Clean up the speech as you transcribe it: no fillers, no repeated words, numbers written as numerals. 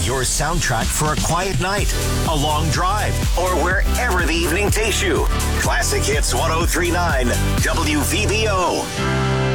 your soundtrack for a quiet night, a long drive, or wherever the evening takes you. Classic Hits 103.9 WVBO.